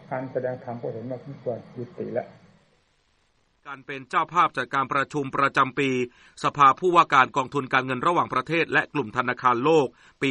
การแสดงธรรมก็เห็นว่าทุกตัวยุติแล้วการเป็นเจ้าภาพจัดการประชุมประจำปีสภาผู้ว่าการกองทุนการเงินระหว่างประเทศและกลุ่มธนาคารโลกปี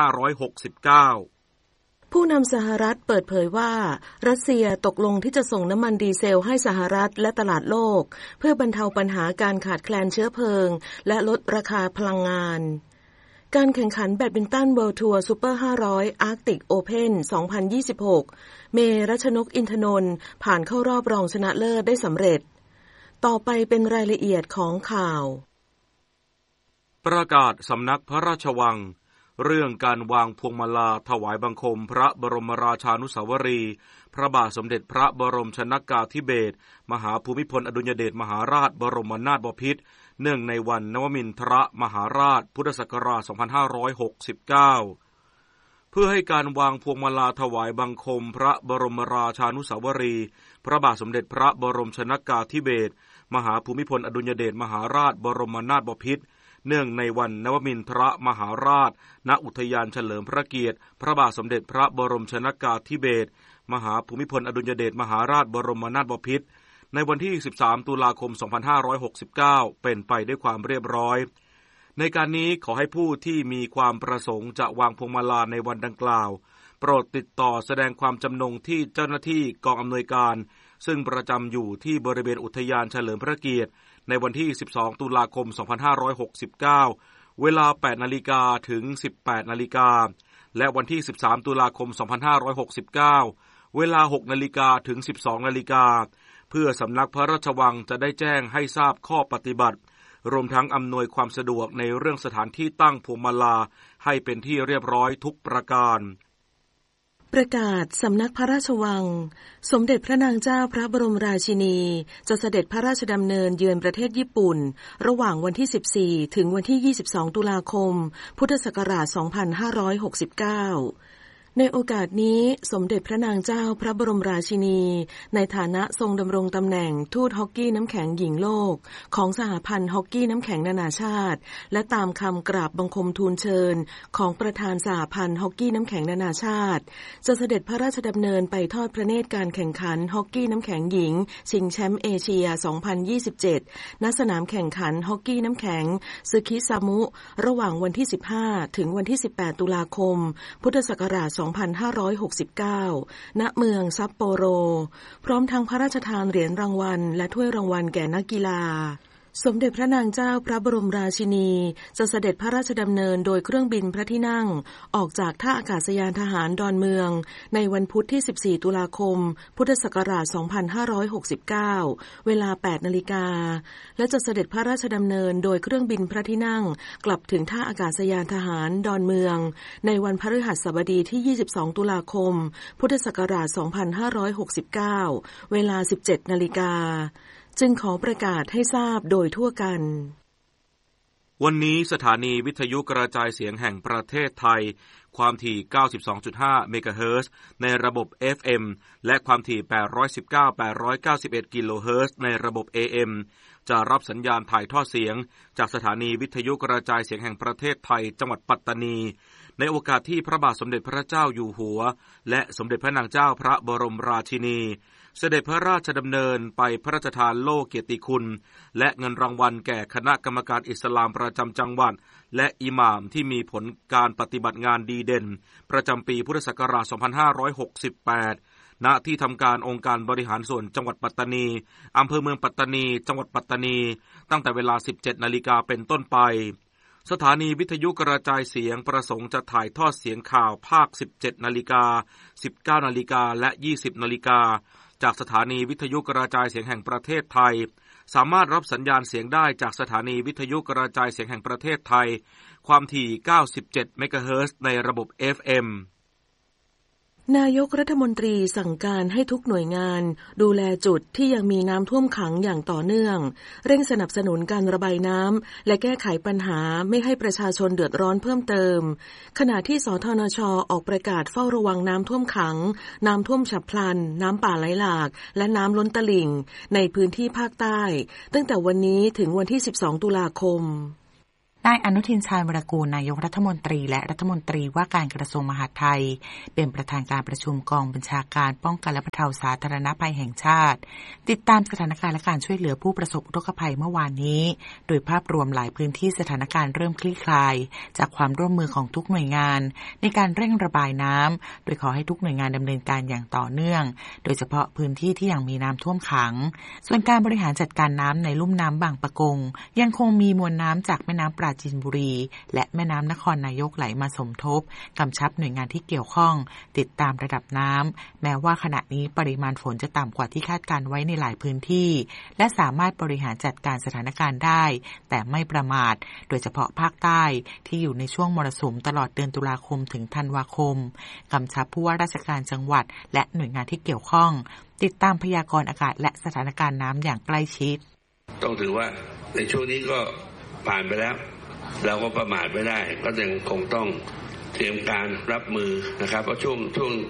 2569 ผู้นำสหรัฐเปิดเผยว่ารัสเซียตกลงที่จะส่งน้ำมันดีเซลให้สหรัฐและตลาดโลกเพื่อบรรเทาปัญหาการขาดแคลนเชื้อเพลิงและลดราคาพลังงานการแข่งขันแบดมินตันเวิลด์ทัวร์ซูเปอร์500 Arctic Open 2026 เมรัชนกอินทนนท์ผ่านเข้ารอบรองชนะเลิศได้สำเร็จต่อไปเป็นรายละเอียดของข่าวประกาศสำนักพระราชวังเรื่องการวางพวงมาลาถวายบังคมพระบรมราชานุสาวรีย์พระบาทสมเด็จพระบรมชนกาธิเบศรมหาภูมิพลอดุลยเดชมหาราชบรมนาถบพิตรเนื่องในวันนวมินทรมหาราชพุทธศักราช 2569 เพื่อให้การวางพวงมาลาถวายบังคมพระบรมราชานุสาวรีย์พระบาทสมเด็จพระบรมชนกาธิเบศรมหาภูมิพลอดุลยเดชมหาราชบรมนาถบพิตรเนื่องในวันนวมินทรมหาราชณอุทยานเฉลิมพระเกียรติพระบาทสมเด็จพระบรมชนกาธิเบศรมหาภูมิพลอดุลยเดชมหาราชบรมนาถบพิตรในวันที่ 13 ตุลาคม 2569 เป็นไปด้วยความเรียบร้อยในการนี้ขอให้ผู้ที่มีความประสงค์จะวางพวงมาลาในวันดังกล่าวโปรดติดต่อแสดงความจำนงที่เจ้าหน้าที่กองอำนวยการซึ่งประจำอยู่ที่บริเวณอุทยานเฉลิมพระเกียรติในวันที่ 12 ตุลาคม 2569 เวลา 8 นาฬิกาถึง 18 นาฬิกาและวันที่ 13 ตุลาคม 2569 เวลา 6 นาฬิกาถึง 12 นาฬิกาเพื่อสำนักพระราชวังจะได้แจ้งให้ทราบข้อปฏิบัติรวมทั้งอำนวยความสะดวกในเรื่องสถานที่ตั้งพวงมาลาให้เป็นที่เรียบร้อยทุกประการประกาศสำนักพระราชวังสมเด็จพระนางเจ้าพระบรมราชินีจะเสด็จพระราชดำเนินเยือนประเทศญี่ปุ่นระหว่างวันที่ 14 ถึงวันที่ 22 ตุลาคม พุทธศักราช 2569 ในโอกาสนี้สมเด็จพระนางเจ้าพระบรมราชินีในฐานะทรงดำรงตำแหน่งทูตฮอกกี้น้ำแข็งหญิงโลกของสหพันธ์ฮอกกี้น้ำแข็งนานาชาติและตามคำกราบบังคมทูลเชิญของประธานสหพันธ์ฮอกกี้น้ำแข็งนานาชาติจะเสด็จพระราชดำเนินไปทอดพระเนตรการแข่งขันฮอกกี้น้ำแข็งหญิงชิงแชมป์เอเชีย 2027 ณ สนามแข่งขันฮอกกี้น้ำแข็งซึคิซามุระหว่างวันที่ 15 ถึงวันที่ 18 ตุลาคม พุทธศักราช 2569 ณ เมืองซัปโปโรพร้อมทั้งพระราชทานเหรียญรางวัลและถ้วยรางวัลแก่นักกีฬาสมเด็จพระนางเจ้าพระบรมราชินีจะเสด็จพระราชดำเนินโดยเครื่องบินพระที่นั่งออกจากท่าอากาศยานทหารดอนเมืองในวันพุธที่ 14 ตุลาคม พุทธศักราช 2569 เวลา 8 นาฬิกาและจะเสด็จพระราชดำเนินโดยเครื่องบินพระที่นั่งกลับถึงท่าอากาศยานทหารดอนเมืองในวันพฤหัสบดีที่ 22 ตุลาคม พุทธศักราช 2569 เวลา 17 นาฬิกาจึงขอประกาศให้ทราบโดยทั่วกันวันนี้สถานีวิทยุกระจายเสียงแห่งประเทศไทยความถี่ 92.5 เมกะเฮิรตซ์ในระบบ FM และความถี่ 819-891 กิโลเฮิรตซ์ในระบบ AM จะรับสัญญาณถ่ายทอดเสียงจากสถานีวิทยุกระจายเสียงแห่งประเทศไทยจังหวัดปัตตานีในโอกาสที่พระบาทสมเด็จพระเจ้าอยู่หัวและสมเด็จพระนางเจ้าพระบรมราชินีเสด็จพระราชดำเนินไปพระราชทานโล่เกียรติคุณและเงินรางวัลแก่คณะกรรมการอิสลามประจำจังหวัดและอิหม่ามที่มีผลการปฏิบัติงานดีเด่นประจำปีพุทธศักราช 2568 ณ ที่ทำการองค์การบริหารส่วนจังหวัดปัตตานีอำเภอเมืองปัตตานีจังหวัดปัตตานีตั้งแต่เวลา 17 นาฬิกาเป็นต้นไปสถานีวิทยุกระจายเสียงประสงค์จะถ่ายทอดเสียงข่าวภาค 17 นาฬิกา 19 นาฬิกาและ 20 นาฬิกาจากสถานีวิทยุกระจายเสียงแห่งประเทศไทยสามารถรับสัญญาณเสียงได้จากสถานีวิทยุกระจายเสียงแห่งประเทศไทยความถี่ 97 เมกะเฮิรตซ์ในระบบ FM นายกรัฐมนตรีสั่งการให้ทุกหน่วยงานดูแลจุดที่ยังมีน้ำท่วมขังอย่างต่อเนื่องเร่งสนับสนุนการระบายน้ำและแก้ไขปัญหาไม่ให้ประชาชนเดือดร้อนเพิ่มเติมขณะที่สธนช.ออกประกาศเฝ้าระวังน้ำท่วมขังน้ำท่วมฉับพลันน้ำป่าไหลหลากและน้ำล้นตลิ่งในพื้นที่ภาคใต้ตั้งแต่วันนี้ถึงวันที่ 12 ตุลาคมนายอนุทินชาญวิรากูลนายกรัฐมนตรีและรัฐมนตรีว่าการกระทรวงมหาดไทยเป็นประธานการประชุมกองบัญชาการป้องกันและบรรเทาสาธารณภัยแห่งชาติติดตามสถานการณ์และการช่วยเหลือผู้ประสบอุทกภัยเมื่อวานนี้โดยภาพรวมหลายพื้นที่สถานการณ์เริ่มคลี่คลายจากความร่วมมือของทุกหน่วยงานในการเร่งระบายน้ำโดยขอให้ทุกหน่วยงานดำเนินการอย่างต่อเนื่องโดยเฉพาะพื้นที่ที่ยังมีน้ำท่วมขังส่วนการบริหารจัดการน้ำในลุ่มน้ำบางปะกงยังคงมีมวลน้ำจากแม่น้ำปราจีนบุรีและแม่น้ำนครนายกไหลมาสมทบกำชับหน่วยงานที่เกี่ยวข้องติดตามระดับน้ำแม้ว่าขณะนี้ปริมาณฝนจะต่ำกว่าที่คาดการไว้ในหลายพื้นที่และสามารถบริหารจัดการสถานการณ์ได้แต่ไม่ประมาทโดยเฉพาะภาคใต้ที่อยู่ในช่วงมรสุมตลอดเดือนตุลาคมถึงธันวาคมกำชับผู้ว่าราชการจังหวัดและหน่วยงานที่เกี่ยวข้องติดตามพยากรณ์อากาศและสถานการณ์น้ำอย่างใกล้ชิดต้องถือว่าในช่วงนี้ก็ผ่านไปแล้วเราก็ประมาทไม่ได้ก็ยังคงต้องเตรียมการรับมือนะครับเพราะช่วง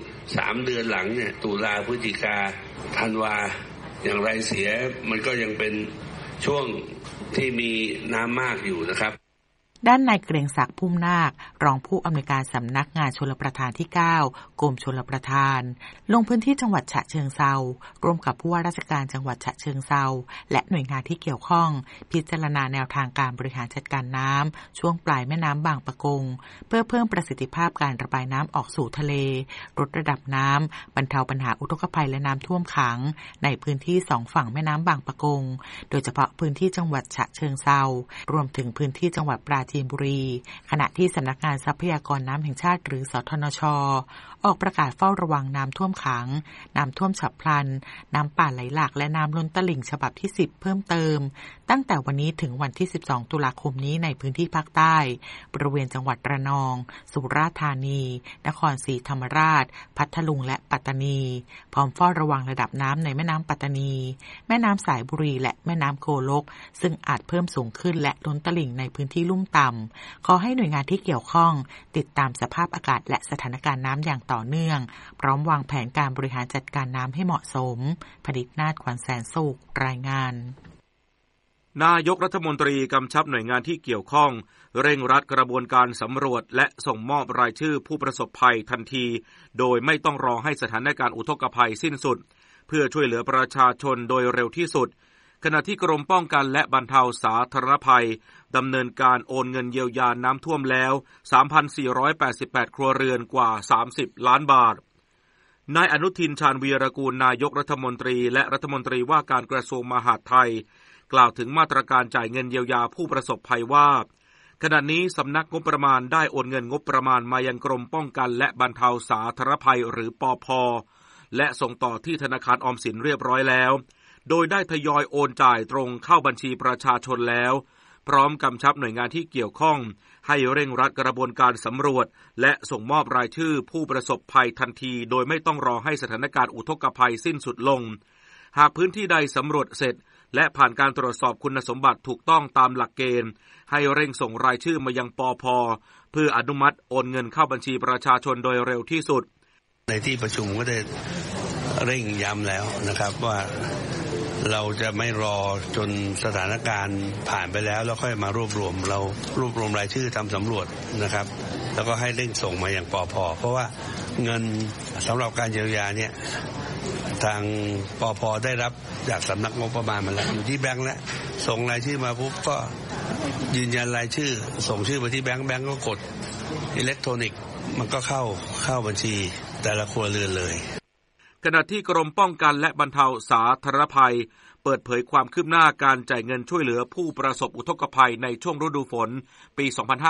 3 เดือนหลังเนี่ยตุลาพฤศจิกาธันวาอย่างไรเสียมันก็ยังเป็นช่วงที่มีน้ำมากอยู่นะครับด้านนายเกรียงศักดิ์พุ่มนาครองผู้อำนวยการสำนักงานชลประทานที่9กรมชลประทานลงพื้นที่จังหวัดฉะเชิงเทราร่วมกับผู้ว่าราชการจังหวัดฉะเชิงเทราและหน่วยงานที่เกี่ยวข้องพิจารณาแนวทางการบริหารจัดการน้ำช่วงปลายแม่น้ำบางปะกงเพื่อเพิ่มประสิทธิภาพการระบายน้ำออกสู่ทะเลลดระดับน้ำบรรเทาปัญหาอุทกภัยและน้ำท่วมขังในพื้นที่2ฝั่งแม่น้ำบางปะกงโดยเฉพาะพื้นที่จังหวัดฉะเชิงเทรารวมถึงพื้นที่จังหวัดปราจีนบุรีขณะที่สำนักงานทรัพยากรน้ำแห่งชาติหรือสทนช.ออกประกาศเฝ้าระวังน้ำท่วมขังน้ำท่วมฉับพลันน้ำป่าไหลหลากและน้ำล้นตลิ่งฉบับที่10เพิ่มเติมตั้งแต่วันนี้ถึงวันที่12ตุลาคมนี้ในพื้นที่ภาคใต้บริเวณจังหวัดระนองสุราษฎร์ธานีนครศรีธรรมราชพัทลุงและปัตตานีพร้อมเฝ้าระวังระดับน้ำในแม่น้ำปัตตานีแม่น้ำสายบุรีและแม่น้ำโกลกซึ่งอาจเพิ่มสูงขึ้นและล้นตลิ่งในพื้นที่ลุ่มต่ำขอให้หน่วยงานที่เกี่ยวข้องติดตามสภาพอากาศและสถานการณ์น้ำอย่างต่อเนื่องพร้อมวางแผนการบริหารจัดการน้ำให้เหมาะสมผลิตนาฏขวัญแสนสุขรายงานนายกรัฐมนตรีกำชับหน่วยงานที่เกี่ยวข้องเร่งรัดกระบวนการสำรวจและส่งมอบรายชื่อผู้ประสบภัยทันทีโดยไม่ต้องรอให้สถานการณ์อุทกภัยสิ้นสุดเพื่อช่วยเหลือประชาชนโดยเร็วที่สุดขณะที่กรมป้องกันและบรรเทาสาธารณภัยดำเนินการโอนเงินเยียวยาน้ำท่วมแล้ว 3,488 ครัวเรือนกว่า30ล้านบาทนายอนุทินชาญวีรกูลนายกรัฐมนตรีและรัฐมนตรีว่าการกระทรวงมหาดไทยกล่าวถึงมาตรการจ่ายเงินเยียวยาผู้ประสบภัยว่าขณะนี้สำนักงบประมาณได้โอนเงินงบประมาณมายังกรมป้องกันและบรรเทาสาธารณภัยหรือปภ.และส่งต่อที่ธนาคารออมสินเรียบร้อยแล้วโดยได้ทยอยโอนจ่ายตรงเข้าบัญชีประชาชนแล้วพร้อมกำชับหน่วยงานที่เกี่ยวข้องให้เร่งรัดกระบวนการสำรวจและส่งมอบรายชื่อผู้ประสบภัยทันทีโดยไม่ต้องรอให้สถานการณ์อุทกภัยสิ้นสุดลงหากพื้นที่ใดสำรวจเสร็จและผ่านการตรวจสอบคุณสมบัติถูกต้องตามหลักเกณฑ์ให้เร่งส่งรายชื่อมายังปภ.เพื่ออนุมัติโอนเงินเข้าบัญชีประชาชนโดยเร็วที่สุดในที่ประชุมก็ได้เร่งย้ำแล้วนะครับว่าเราจะไม่รอจนสถานการณ์ผ่านไปแล้วค่อยมารวบรวมเรารวบรวมรายชื่อทำสำรวจนะครับแล้วก็ให้เร่งส่งมาอย่างปภ.เพราะว่าเงินสำหรับการเยียวยาเนี่ยทางปภ.ได้รับจากสำนักงบประมาณมาแล้วอยู่ที่แบงค์แล้วส่งรายชื่อมาปุ๊บก็ยืนยันรายชื่อส่งชื่อไปที่แบงค์ก็กดอิเล็กทรอนิกส์มันก็เข้าบัญชีแต่ละครัวเรือนเลยขณะที่กรมป้องกันและบรรเทาสาธารณภัยเปิดเผยความคืบหน้าการจ่ายเงินช่วยเหลือผู้ประสบอุทกภัยในช่วงฤดูฝนปี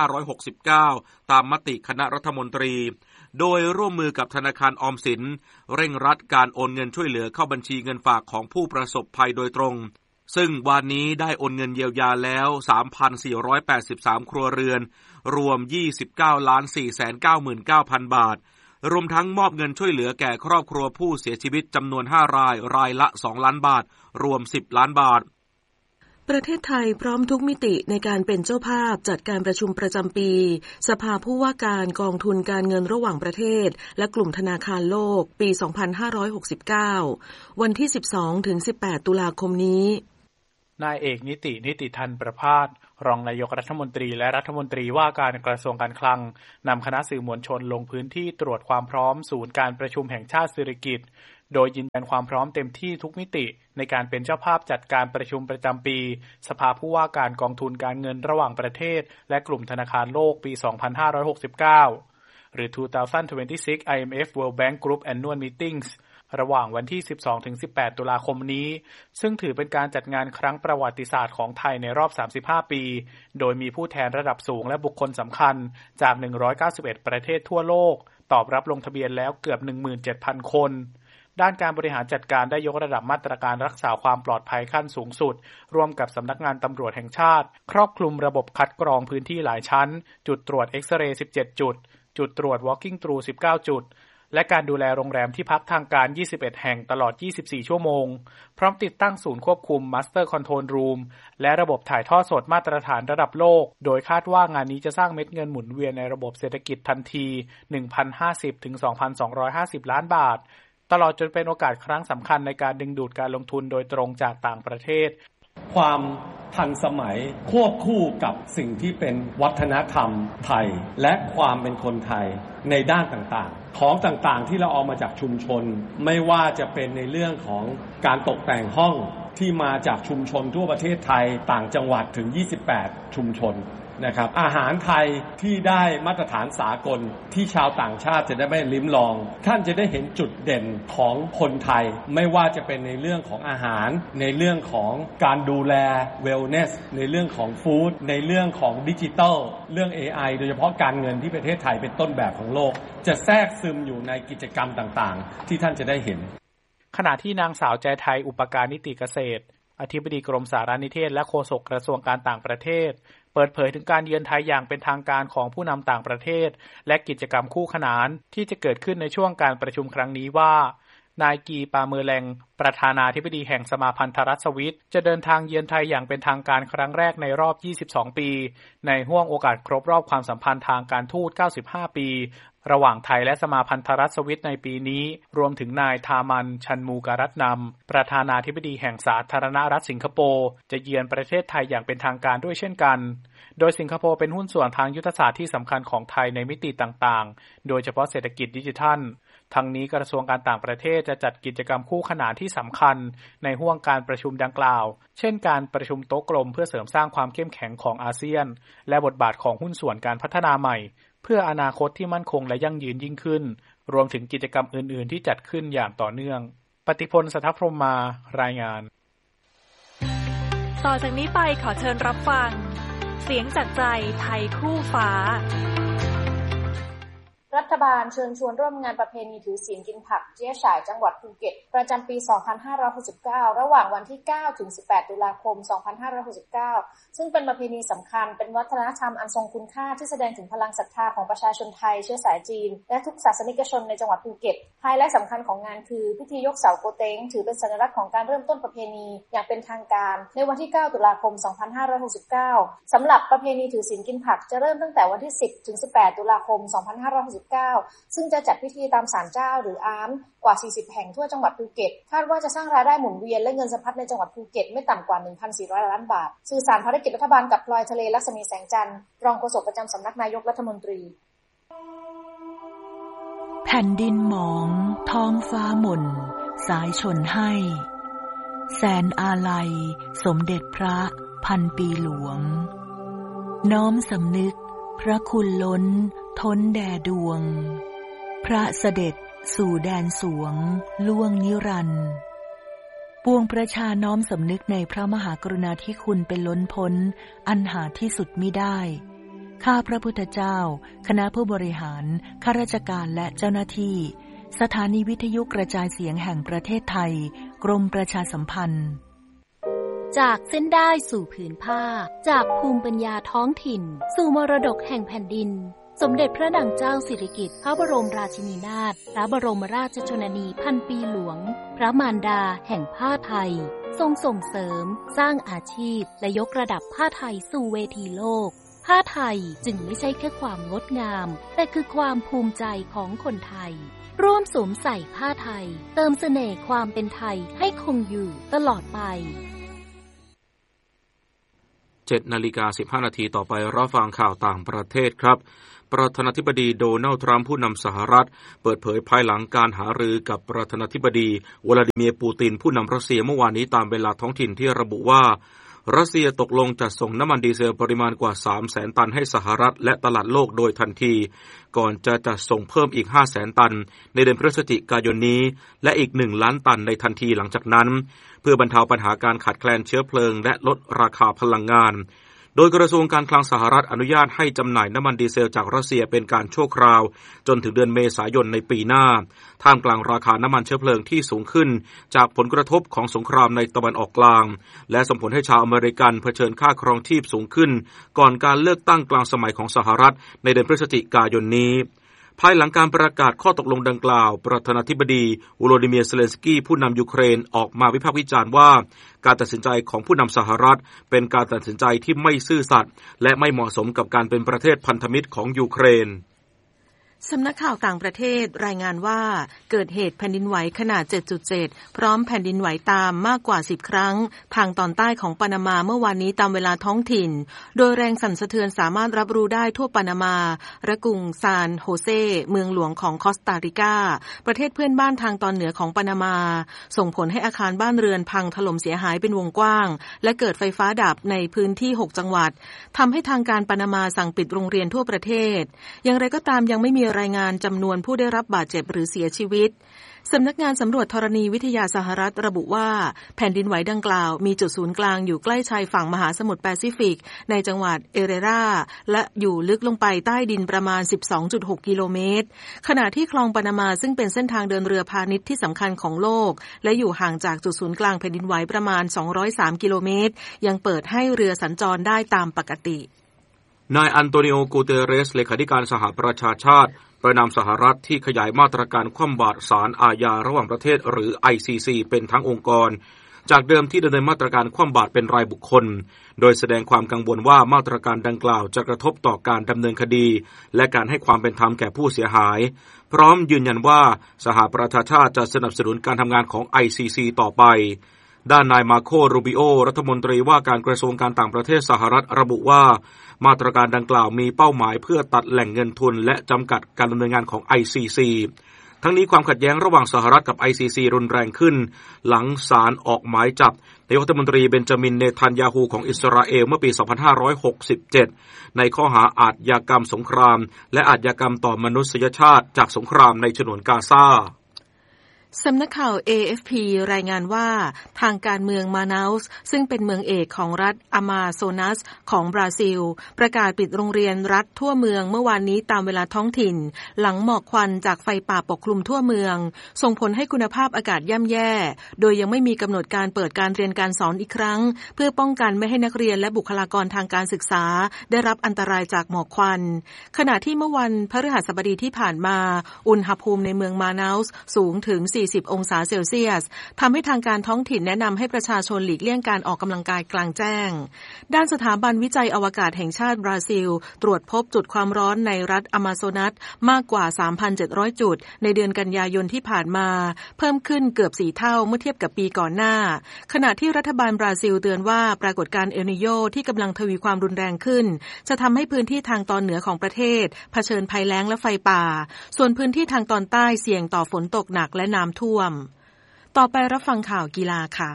2569 ตามมติคณะรัฐมนตรีโดยร่วมมือกับธนาคารออมสินเร่งรัดการโอนเงินช่วยเหลือเข้าบัญชีเงินฝากของผู้ประสบภัยโดยตรงซึ่งวันนี้ได้โอนเงินเยียวยาแล้ว 3,483 ครัวเรือนรวม 29,499,000 บาทรวมทั้งมอบเงินช่วยเหลือแก่ครอบครัวผู้เสียชีวิตจำนวน5รายรายละ2ล้านบาทรวม10ล้านบาทประเทศไทยพร้อมทุกมิติในการเป็นเจ้าภาพจัดการประชุมประจำปีสภาผู้ว่าการกองทุนการเงินระหว่างประเทศและกลุ่มธนาคารโลกปี 2569 วันที่ 12-18 ตุลาคมนี้นายเอกนิติทันประภาสรองนายกรัฐมนตรีและรัฐมนตรีว่าการกระทรวงการคลังนำคณะสื่อมวลชนลงพื้นที่ตรวจความพร้อมศูนย์การประชุมแห่งชาติสิริกิติ์โดยยืนยันความพร้อมเต็มที่ทุกมิติในการเป็นเจ้าภาพจัดการประชุมประจำปีสภาผู้ว่าการกองทุนการเงินระหว่างประเทศและกลุ่มธนาคารโลกปี 2569 หรือ 2026 IMF World Bank Group Annual Meetings ระหว่างวันที่ 12-18 ตุลาคมนี้ซึ่งถือเป็นการจัดงานครั้งประวัติศาสตร์ของไทยในรอบ 35 ปีโดยมีผู้แทนระดับสูงและบุคคลสำคัญจาก 191 ประเทศทั่วโลกตอบรับลงทะเบียนแล้วเกือบ 17,000 คนด้านการบริหารจัดการได้ยกระดับมาตรการรักษาความปลอดภัยขั้นสูงสุดร่วมกับสำนักงานตำรวจแห่งชาติครอบคลุมระบบคัดกรองพื้นที่หลายชั้นจุดตรวจเอ็กซเรย์ 17 จุดจุดตรวจ walking through 19 จุดและการดูแลโรงแรมที่พักทางการ 21 แห่งตลอด 24 ชั่วโมงพร้อมติดตั้งศูนย์ควบคุม Master Control Room และระบบถ่ายทอดสดมาตรฐานระดับโลกโดยคาดว่างานนี้จะสร้างเม็ดเงินหมุนเวียนในระบบเศรษฐกิจทันที 1,050 ถึง 2,250 ล้านบาทตลอดจนเป็นโอกาสครั้งสำคัญในการดึงดูดการลงทุนโดยตรงจากต่างประเทศความทันสมัยควบคู่กับสิ่งที่เป็นวัฒนธรรมไทยและความเป็นคนไทยในด้านต่างๆของต่างๆที่เราเอามาจากชุมชนไม่ว่าจะเป็นในเรื่องของการตกแต่งห้องที่มาจากชุมชนทั่วประเทศไทยต่างจังหวัดถึง28ชุมชนนะครับอาหารไทยที่ได้มาตรฐานสากลที่ชาวต่างชาติจะได้ไม่ลิ้มลองท่านจะได้เห็นจุดเด่นของคนไทยไม่ว่าจะเป็นในเรื่องของอาหารในเรื่องของการดูแลเวลเนสในเรื่องของฟู้ดในเรื่องของดิจิทัลเรื่อง AI โดยเฉพาะการเงินที่ประเทศไทยเป็นต้นแบบของโลกจะแทรกซึมอยู่ในกิจกรรมต่างๆที่ท่านจะได้เห็นขณะที่นางสาวใจไทยอุปการนิติเกษตรอธิบดีกรมสารนิเทศและโฆษกกระทรวงการต่างประเทศเปิดเผยถึงการเยือนไทยอย่างเป็นทางการของผู้นำต่างประเทศและกิจกรรมคู่ขนานที่จะเกิดขึ้นในช่วงการประชุมครั้งนี้ว่านายกีปาเมอแรงประธานาธิบดีแห่งสมาพันธรัฐสวิสจะเดินทางเยือนไทยอย่างเป็นทางการครั้งแรกในรอบ22ปีในห้วงโอกาสครบรอบความสัมพันธ์ทางการทูต95ปีระหว่างไทยและสมาพันธรัฐสวิสในปีนี้รวมถึงนายทามันชันมูการัตนำประธานาธิบดีแห่งสาธารณรัฐสิงคโปร์จะเยือนประเทศไทยอย่างเป็นทางการด้วยเช่นกันโดยสิงคโปร์เป็นหุ้นส่วนทางยุทธศาสตร์ที่สำคัญของไทยในมิติต่างๆโดยเฉพาะเศรษฐกิจดิจิทัลทั้งนี้กระทรวงการต่างประเทศจะจัดกิจกรรมคู่ขนานที่สำคัญในห้วงการประชุมดังกล่าวเช่นการประชุมโต๊ะกลมเพื่อเสริมสร้างความเข้มแข็งของอาเซียนและบทบาทของหุ้นส่วนการพัฒนาใหม่เพื่ออนาคตที่มั่นคงและยั่งยืนยิ่งขึ้นรวมถึงกิจกรรมอื่นๆที่จัดขึ้นอย่างต่อเนื่องปฏิพล สัทธพรหมมารายงานต่อจากนี้ไปขอเชิญรับฟังเสียงจากใจไทยคู่ฟ้ารัฐบาลเชิญชวนร่วมงานประเพณีถือศีลกินผักเจี๊ยฉ่ายจังหวัดภูเก็ตประจำปี 2569 ระหว่างวันที่ 9 ถึง 18 ตุลาคม 2569 ซึ่งเป็นประเพณีสำคัญเป็นวัฒนธรรมอันทรงคุณค่าที่แสดงถึงพลังศรัทธาของประชาชนไทยเชื้อสายจีนและทุกศาสนิกชนในจังหวัดภูเก็ตไฮไลท์สำคัญของงานคือพิธียกเสาโกเต็งถือเป็นสัญลักษณ์ของการเริ่มต้นประเพณีอย่างเป็นทางการในวันที่ 9 ตุลาคม 2569 สำหรับประเพณีถือศีลกินผักจะเริ่มตั้งแต่วันที่ 10 ถึง 18 ตุลาคม 2569 ซึ่งจะจัดพิธีตามศาลเจ้าหรืออามกว่า 40 แห่งทั่วจังหวัดภูเก็ตคาดว่าจะสร้างรายได้หมุนเวียนและเงินสะพัดในจังหวัดภูเก็ตไม่ต่ำกว่า 1,400 ล้านบาทสื่อสารภารกิจรัฐบาลกับพลอยทะเลลักษมีแสงจันทร์รองโฆษกประจำสำนักนายกรัฐมนตรีแผ่นดินหมองท้องฟ้าหม่นสายชนให้แสนอาลัยสมเด็จพระพันปีหลวงน้อมสำนึกพระคุณล้นท้นแด่ดวงพระเสด็จสู่แดนสวงล่วงนิรันดร์ปวงประชาน้อมสำนึกในพระมหากรุณาธิคุณเป็นล้นพ้นอันหาที่สุดมิได้ข้าพระพุทธเจ้าคณะผู้บริหารข้าราชการและเจ้าหน้าที่สถานีวิทยุกระจายเสียงแห่งประเทศไทยกรมประชาสัมพันธ์จากเส้นได้สู่ผืนผ้าจากภูมิปัญญาท้องถิ่นสู่มรดกแห่งแผ่นดินสมเด็จพระนางเจ้าสิริกิติ์พระบรมราชินีนาถพระบรมราชชนนีพันปีหลวงพระมารดาแห่งผ้าไทยทรงส่งเสริมสร้างอาชีพและยกระดับผ้าไทยสู่เวทีโลกผ้าไทยจึงไม่ใช่แค่ความงดงามแต่คือความภูมิใจของคนไทยร่วมสวมใส่ผ้าไทยเติมเสน่ห์ความเป็นไทยให้คงอยู่ตลอดไป 7:15 น.ต่อไปรับฟังข่าวต่างประเทศครับประธานาธิบดีโดนัลด์ทรัมป์ผู้นำสหรัฐเปิดเผยภายหลังการหารือกับประธานาธิบดีวลาดิเมียร์ปูตินผู้นำรัสเซียเมื่อวานนี้ตามเวลาท้องถิ่นที่ระบุว่ารัสเซียตกลงจัดส่งน้ำมันดีเซลปริมาณกว่า 300,000 ตันให้สหรัฐและตลาดโลกโดยทันทีก่อนจะจัดส่งเพิ่มอีก 500,000 ตันในเดือนพฤศจิกายนนี้และอีก 1 ล้านตันในทันทีหลังจากนั้นเพื่อบรรเทาปัญหาการขาดแคลนเชื้อเพลิงและลดราคาพลังงานโดยกระทรวงการคลังสหรัฐอนุญาตให้จำหน่ายน้ำมันดีเซลจากรัสเซียเป็นการชั่วคราวจนถึงเดือนเมษายนในปีหน้าท่ามกลางราคาน้ำมันเชื้อเพลิงที่สูงขึ้นจากผลกระทบของสงครามในตะวันออกกลางและส่งผลให้ชาวอเมริกันเผชิญค่าครองชีพสูงขึ้นก่อนการเลือกตั้งกลางสมัยของสหรัฐในเดือนพฤศจิกายนนี้ภายหลังการประกาศข้อตกลงดังกล่าวประธานาธิบดีโวโลดิเมียร์เซเลนสกี้ผู้นำยูเครนออกมาวิพากษ์วิจารณ์ว่าการตัดสินใจของผู้นำสหรัฐเป็นการตัดสินใจที่ไม่ซื่อสัตย์และไม่เหมาะสมกับการเป็นประเทศพันธมิตรของยูเครนสำนักข่าวต่างประเทศรายงานว่าเกิดเหตุแผ่นดินไหวขนาด 7.7 พร้อมแผ่นดินไหวตามมากกว่า 10 ครั้งทางตอนใต้ของปานามาเมื่อวานนี้ตามเวลาท้องถิ่นโดยแรงสั่นสะเทือนสามารถรับรู้ได้ทั่วปานามาและกรุงซานโฮเซเมืองหลวงของคอสตาริกาประเทศเพื่อนบ้านทางตอนเหนือของปานามาส่งผลให้อาคารบ้านเรือนพังถล่มเสียหายเป็นวงกว้างและเกิดไฟฟ้าดับในพื้นที่ 6 จังหวัดทำให้ทางการปานามาสั่งปิดโรงเรียนทั่วประเทศอย่างไรก็ตามยังไม่มีรายงานจำนวนผู้ได้รับบาดเจ็บหรือเสียชีวิตสำนักงานสำรวจธรณีวิทยาสหรัฐระบุว่าแผ่นดินไหวดังกล่าวมีจุดศูนย์กลางอยู่ใกล้ชายฝั่งมหาสมุทรแปซิฟิกในจังหวัดเอเรราและอยู่ลึกลงไปใต้ดินประมาณ 12.6 กิโลเมตรขณะที่คลองปานามาซึ่งเป็นเส้นทางเดินเรือพาณิชย์ที่สำคัญของโลกและอยู่ห่างจากจุดศูนย์กลางแผ่นดินไหวประมาณ 203 กิโลเมตรยังเปิดให้เรือสัญจรได้ตามปกตินายอันโตนิโอ กูเตเรสเลขาธิการสหประชาชาติประนามสหรัฐที่ขยายมาตรการคว่ำบาตรศาลอาญาระหว่างประเทศหรือ ICC เป็นทั้งองค์กรจากเดิมที่ดำเนินมาตรการคว่ำบาตรเป็นรายบุคคลโดยแสดงความกังวลว่ามาตรการดังกล่าวจะกระทบต่อการดำเนินคดีและการให้ความเป็นธรรมแก่ผู้เสียหายพร้อมยืนยันว่าสหประชาชาติจะสนับสนุนการทำงานของ ICC ต่อไปด้านนายมาโค รูบิโอรัฐมนตรีว่าการกระทรวงการต่างประเทศสหรัฐระบุว่ามาตรการดังกล่าวมีเป้าหมายเพื่อตัดแหล่งเงินทุนและจำกัดการดำเนินงานของ ICC ทั้งนี้ความขัดแย้งระหว่างสหรัฐกับ ICC รุนแรงขึ้นหลังศาลออกหมายจับนายกรัฐมนตรีเบนจามินเนทันยาฮูของอิสราเอลเมื่อปี 2567 ในข้อหาอาชญากรรมสงครามและอาชญากรรมต่อมนุษยชาติจากสงครามในฉนวนกาซาสำนักข่าว AFP รายงานว่าทางการเมืองมานาอุสซึ่งเป็นเมืองเอกของรัฐอามาโซนัสของบราซิลประกาศปิดโรงเรียนรัฐทั่วเมืองเมื่อวานนี้ตามเวลาท้องถิ่นหลังหมอกควันจากไฟป่าปกคลุมทั่วเมืองส่งผลให้คุณภาพอากาศย่ำแย่โดยยังไม่มีกำหนดการเปิดการเรียนการสอนอีกครั้งเพื่อป้องกันไม่ให้นักเรียนและบุคลากรทางการศึกษาได้รับอันตรายจากหมอกควันขณะที่เมื่อวันพฤหัสบดีที่ผ่านมาอุณหภูมิในเมืองมานาอุสสูงถึง40 องศาเซลเซียสทำให้ทางการท้องถิ่นแนะนำให้ประชาชนหลีกเลี่ยงการออกกำลังกายกลางแจ้งด้านสถาบันวิจัยอวกาศแห่งชาติบราซิลตรวจพบจุดความร้อนในรัฐอามาโซนัสมากกว่า 3,700 จุดในเดือนกันยายนที่ผ่านมาเพิ่มขึ้นเกือบ4เท่าเมื่อเทียบกับปีก่อนหน้าขณะที่รัฐบาลบราซิลเตือนว่าปรากฏการณ์เอลนิโญที่กำลังทวีความรุนแรงขึ้นจะทำให้พื้นที่ทางตอนเหนือของประเทศเผชิญภัยแล้งและไฟป่าส่วนพื้นที่ทางตอนใต้เสี่ยงต่อฝนตกหนักและน้ำท่วมต่อไปรับฟังข่าวกีฬาค่ะ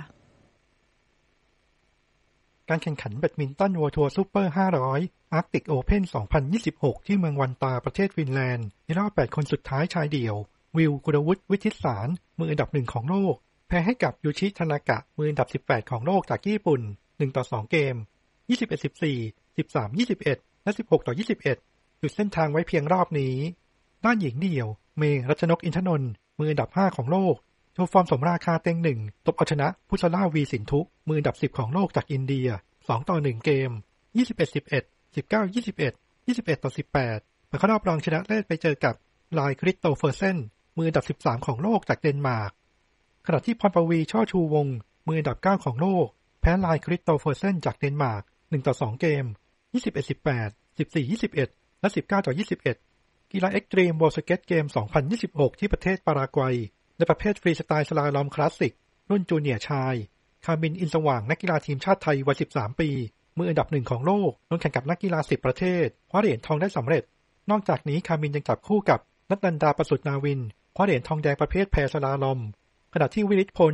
การแข่งขันแบดมินตัน World Tour Super 500 Arctic Open 2026 ที่เมืองวันตาประเทศฟินแลนด์ในรอบ8คนสุดท้ายชายเดี่ยววิล กุลวุฒิ วิทิตสารมืออันดับ1ของโลกแพ้ให้กับยูชิ ทานากะมืออันดับ18ของโลกจากญี่ปุ่น1-2 เกม 21-14 13-21 และ 16-21 หยุดเส้นทางไว้เพียงรอบนี้ด้านหญิงเดี่ยวเมย์ รัชนก อินทนนท์มืออันดับ5ของโลกโชว์ฟอร์มสมราคาเต็ง1ตบเอาชนะพุชล่าวีสินทุมืออันดับ10ของโลกจากอินเดีย2-1 เกม 21-11 19-21 21-18มาเข้ารอบรองชนะเลิศไปเจอกับไลคริสโตเฟอร์เซนมืออันดับ13ของโลกจากเดนมาร์กขณะที่พรปวีช่อชูวงศ์มืออันดับ9ของโลกแพ้ไลคริสโตเฟอร์เซนจากเดนมาร์ก1-2 เกม 21-18 14-21 และ 19-21 กีฬาเอ็กซ์ตรีมวอลสเก็ตเกม 2026 ที่ประเทศปารากวัยในประเภทฟรีสไตล์สลาลอมคลาสสิกรุ่นจูเนียร์ชายคามิน อินสว่างนักกีฬาทีมชาติไทยวัย13 ปีมืออันดับ1ของโลกลงแข่งกับนักกีฬา10ประเทศคว้าเหรียญทองได้สำเร็จนอกจากนี้คามินยังจับคู่กับนัทนันดาประสุทธิ์นาวินคว้าเหรียญทองแดงประเภทแพสลาลอมขณะที่วิริศ โพ